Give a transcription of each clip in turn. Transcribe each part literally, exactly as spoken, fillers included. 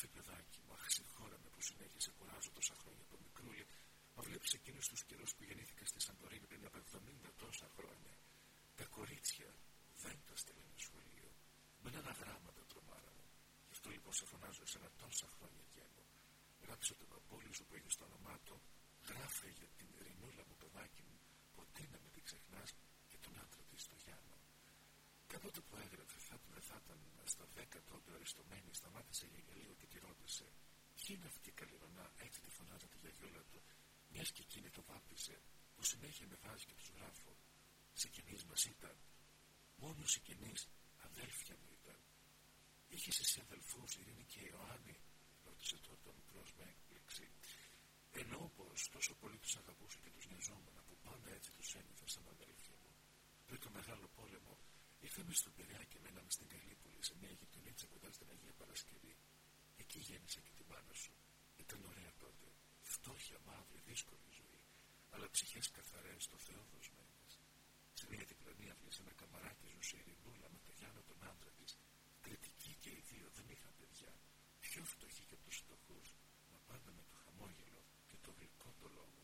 Αχ, παιδάκι μου, αχ, συγχώραμε που συνέχισε, κουράζω τόσα χρόνια από μικρούλι. Μα βλέπεις εκείνους τους καιρούς που γεννήθηκα στη Σαντορίνη πριν από εβδομήντα τόσα χρόνια. Τα κορίτσια δεν τα στέλνουν σχολείο. Με ένα γράμμα τα τρομάρα μου. Γι' αυτό λοιπόν σε φωνάζω εσένα τόσα χρόνια γέννο. Γράψε τον παππούλη σου που έχει στο όνομά του. Γράφε για την Ειρηνούλα μου, παιδάκι μου, ποτέ να μην την ξεχνάς, και τον άντρα της, το Γιάννο. Κάποτε που έγραφε, θα, θα ήταν στα δέκα τότε αριστομένη, σταμάτησε για λίγο και τη ρώτησε: ποιοι είναι αυτή η Καλλιρονά, έτσι τη φωνάζα τη γιαγιούλα του, μιας και εκείνη το βάπτισε, που συνέχεια με βάζει και τους γράφω. Συγγενείς μας ήταν. Μόνο συγγενείς, αδέλφια μου ήταν. Είχες εσύ αδελφούς, Ειρήνη και Ιωάννη? Ρώτησε τότε ο μικρός με έκπληξη. Εννοώ πως τόσο πολύ τους αγαπούσα και τους νοιαζόμουν, που πάντα έτσι τους ένιωθα σαν αδέλφια μου. Πριν το Μεγάλο Πόλεμο, ήρθαμε στον Πειραιά και μέναμε στην Καλύπολη, σε μια γειτονίτσα κοντά στην Αγία Παρασκευή. Εκεί γέννησα και τη μάνα σου. Ήταν ωραία τότε. Φτώχεια, μαύρη, δύσκολη ζωή. Αλλά ψυχές καθαρές, στο Θεό δοσμένες. Σε μια διπλανή αυλή, σε ένα καμαράκι ζούσε η Ειρηνούλα με τον Γιάννο τον άντρα της. Κριτικοί και οι δύο, δεν είχαν παιδιά. Πιο φτωχοί και από τους φτωχούς, μα πάντα με το χαμόγελο και το γλυκό το λόγο.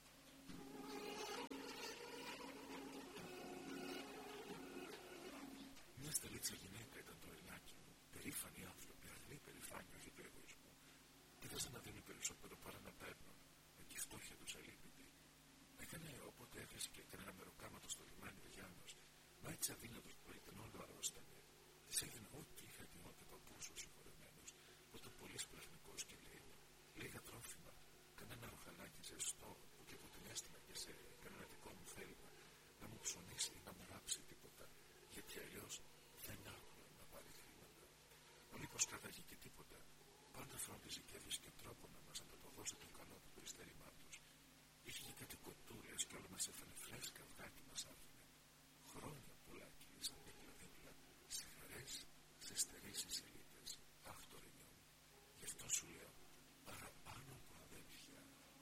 Μια στελίτσα γυναίκα ήταν το Ελάκι μου. Περήφανοι άνθρωποι, αγνή περηφάνεια, όχι του εγωισμού. Και δεν να δίνουν περισσότερο παρά να παίρνουν, με τη φτώχεια τους αλήπητη. Έκανε όποτε έφτασε και έκανε ένα μεροκάματο στο λιμάνι ο Γιάννος, μα έτσι αδύνατος που ήταν όλο αρρώστανε. Της έδινε ό,τι είχα ετοιμάσει ο παππούς ο συγχωρεμένος, που ήταν πολύ σπλαχνικός και λέει: λίγα τρόφιμα, κανένα ρουχαλάκι ζεστό, που και εγώ την έστειλα και σε κανένα δικό μου θέλημα, να μου ψωνίσει ή να μου ράψει τίποτα, γιατί αλλιώς δεν άκουγα να πάρει χρήματα. Ο μήπως κράταγε και τίποτα, πάντα φρόντιζε και έβρισκε τρόπο να μας ανταποδώσει το καλό του περιστέρημά τους. Είχε και κάτι κοτούρες και όλα μας έφανε φρέσκα αυγά και μας άφηνε. Χρόνια πολλά κύλησαν δίπλα-δίπλα, σε χαρές, σε στερήσεις σελίδες. Αχ, το Ρενιό μου. Γι' αυτό σου λέω, παραπάνω από αδέλφια.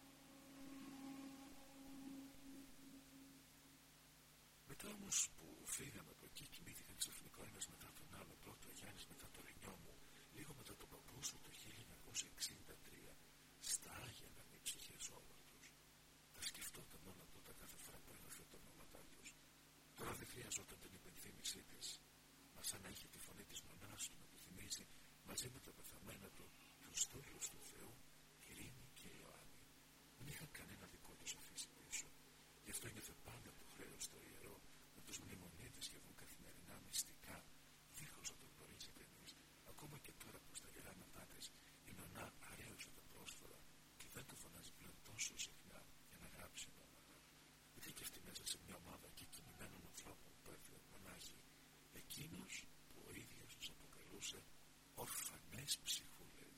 Μετά όμως που φύγαμε από εκεί, κοιμήθηκαν ξαφνικά ένας μετά τον άλλο, πρώτο ο Γιάννης, μετά το Ρενιό μου, λίγο μετά τον παππού σου το χίλια εννιακόσια εξήντα τρία, στα Άγιανα με ψυχές όμορφους. Τα σκεφτόταν όλα τότε κάθε φορά που έγραφε τα ονόματά τους. Τώρα δεν χρειαζόταν την υπενθύμησή της, μα σαν να είχε τη φωνή της νονάς του να του θυμίζει, μαζί με τα πεθαμένα του, τους δούλους του Θεού, Ειρήνη και Ιωάννη. Δεν είχαν κανένα δικό τους αφήσει πίσω. Γι' αυτό ένιωθε πάντα το χρέος στο ιερό, να τους μνημονεύει σχεδόν καθημερινά μυστικά, δίχως να το γνωρίζει κανείς. Ακόμα και τώρα που στα γεράματά της η νονά αρέωσε τα πρόσφορα και δεν το φωνάζει πλέον τόσο συχνά για να γράψει ονόματα. Ήταν και αυτή μέσα σε μια ομάδα και κινημένων ανθρώπων που έφεραν μονάχοι, εκείνος που ο ίδιος τους αποκαλούσε ορφανές ψυχούλες.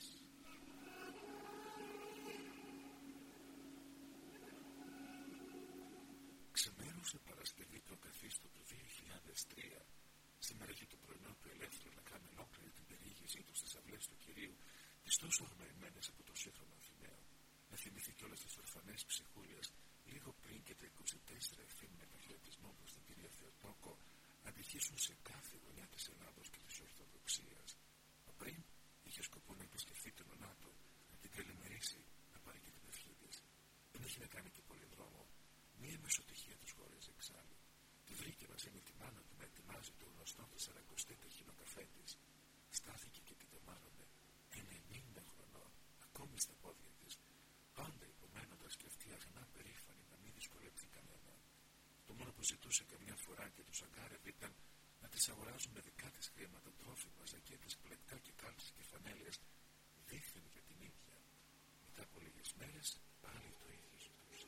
Ξεμέρωσε Παρασκευή το καθίστο του δύο χιλιάδες τρία. Σήμερα είχε το πρωινό του ελεύθερο να κάνει ολόκληρη την περιήγησή του στις αυλές του Κυρίου, τις τόσο αγνοημένες από το σύγχρονο Αθηναίο. Να θυμηθεί κιόλας τις ορφανές ψυχούλες λίγο πριν και τα είκοσι τέσσερα ευθύνουν επαγγελματισμό προς την κυρία Θεοτόκο αντιχύσουν σε κάθε γωνιά της Ελλάδος και της Ορθοδοξίας. Μα πριν είχε σκοπό να επισκεφθεί την νονά του, να την καλημερίσει, να πάρει και την ευχή της. Δεν είχε να κάνει και πολύ δρόμο. Μία μεσοτυχία τους χώριζε εξάλλου. Τη βρήκε μαζί με τη μάνα του να ετοιμάζει το γνωστό τεσσαρακοστή ταχυνό καφέ της. Στάθηκε και την τεμάρωνε. ενενήντα χρονών, ακόμη στα πόδια της, πάντα υπομένοντας και αυτή αγνά περήφανη να μην δυσκολεύει κανέναν. Το μόνο που ζητούσε καμιά φορά και τους αγκάρευε ήταν να τις αγοράζουν με δικά της χρήματα τρόφιμα, ζακέτες, πλεκτά και κάλτσες και φανέλες, δίθεν για την ίδια. Μετά από λίγες μέρες πάλι το ίδιο ζητούσε.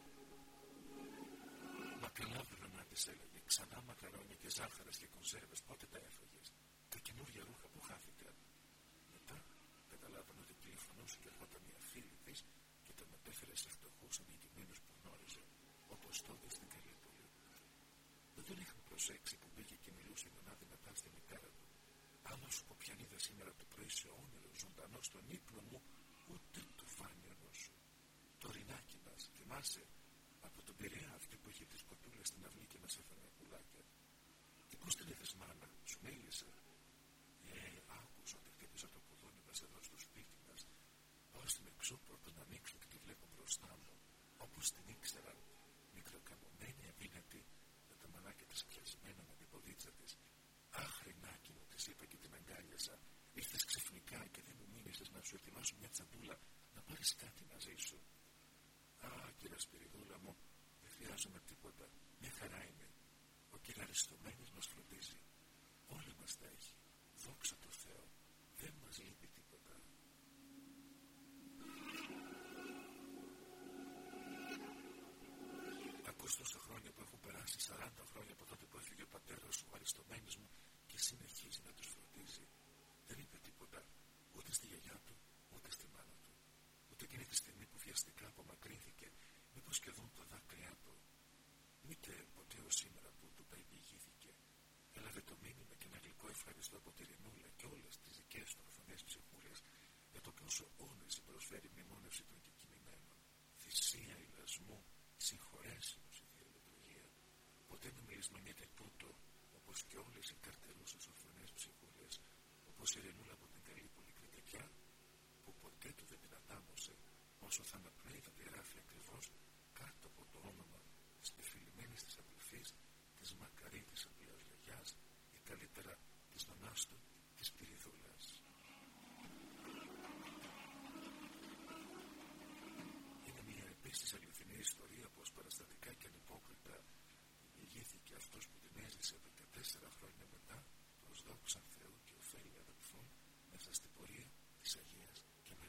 Μα καλά βρε να της έλεγε, ξανά μακαρόνια και ζάχαρες και κονσέρβες, πότε τα έφαγες? Τα καινούργια ρούχα που χάθηκαν? Μετά καταλάβανε ότι τηλεφωνούσε και ερχόταν μια φίλη της και τον μετέφερε σε φτωχούς ανηλυμένους που γνώριζε, όπως τότε στην Καλύπολη. Δεν τον είχαν προσέξει που μπήκε και μιλούσε με άδει μετά στη μητέρα του. Άμα σου πω ποιαν είδα σήμερα το πρωί σε όνειρο ζωντανό στον ύπνο μου, ούτε του φάνει ο νους σου. Το Ρινάκι μας, θυμάσαι, από τον Πειραιά, αυτή που είχε τις κοτούλες στην αυλή και μας έφερε πουλάκια. Και πώς την είδες, μάνα, σου μίλησε? Ε, άκουσα ότι χτύπησα το κουδούνι μας εδώ στο σπίτι πάω στην εξώπορτα να ανοίξω και τη βλέπω μπροστά μου, όπως την ήξεραν, μικροκαμωμένη, αδύνατη, με τα μανάκια της πιασμένα με την ποδίτσα της. «Άχρηνάκι μου», της είπα και την αγκάλιασα. «Ήρθες ξαφνικά και δεν μου μίλησες να σου ετοιμάσω μια τσαντούλα, να πάρεις κάτι μαζί σου». «Α, κύριε Σπυριδούλα μου, δεν χρειάζομαι τίποτα. Μια χαρά είμαι. Ο κυραριστομένης μας φροντίζει. Όλα μας τα έχει. Δόξα τω Θεώ. Δεν μας λείπει τίποτα». Ακούς τόσα χρόνια που έχουν περάσει, σαράντα χρόνια από τότε που έφυγε ο πατέρας σου, ο αριστομένης μου, και συνεχίζει να τους φροντίζει. Δεν είπε τίποτα ούτε στη γιαγιά του, ούτε στη μάνα του. Ούτε εκείνη τη στιγμή που βιαστικά απομακρύνθηκε, μήπως και δουν τα δάκρυά του. Ούτε ποτέ ως σήμερα που του τα επηγήθηκε. Έλαβε το μήνυμα και ένα γλυκό ευχαριστώ από τη Ρινούλα και όλες τις δικές του ορφανές ψυχούλες για το πόσο όνεση προσφέρει η μνημόνευση των κεκοιμημένων. Θυσία ηλασμού, συγχωρέσιμος η Θεία Λειτουργία. Ποτέ να μιλείς μανιέται τούτο, όπως και όλες οι καρτερούσες ορφανές ψυχούλες, όπως η Ρινούλα από την καλή Πολυκριτικιά, που ποτέ του δεν την ανάμωσε, όσο θα αναπνέει θα τη γράφει ακριβώς κάτω από το όνομα της πεφυλημένης της αδελφής, της μακαρίτης απλίας γιαγιάς ή καλύτερα της νονάς του, της Σπυριδούλας. Είναι μια επίσης αληθινή ιστορία πως παραστατικά και ανυπόκριτα ηγήθηκε αυτός που την έζησε δεκατέσσερα χρόνια μετά, προς δόξα Θεού και ωφέλη αδελφών, μέσα στην πορεία της Αγίας